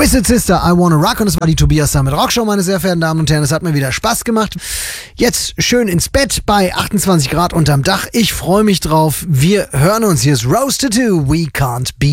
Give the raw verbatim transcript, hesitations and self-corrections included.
Twisted Sister, I Wanna Rock. Und das war die Tobias Summit Rockshow, meine sehr verehrten Damen und Herren. Es hat mir wieder Spaß gemacht. Jetzt schön ins Bett bei achtundzwanzig Grad unterm Dach. Ich freue mich drauf. Wir hören uns. Hier ist Rose Tattoo. We can't be